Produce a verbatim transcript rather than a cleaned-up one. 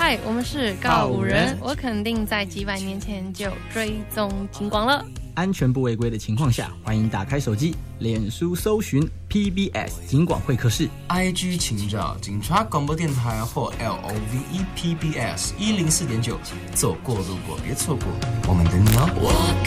嗨，我们是告五人，我肯定在几百年前就追踪警广了。 安全不违规的情况下，欢迎打开手机，脸书搜寻 P B S 警广会客室 ，I G 请找警察广播电台或 L O V E P B S 一零四点九，走过路过别错过，我们等你哦。